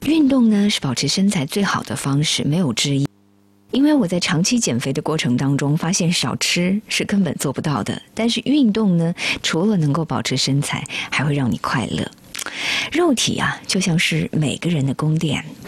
运动呢是保持身材最好的方式，没有之一。因为我在长期减肥的过程当中发现少吃是根本做不到的，但是运动呢，除了能够保持身材，还会让你快乐。肉体啊，就像是每个人的宫殿，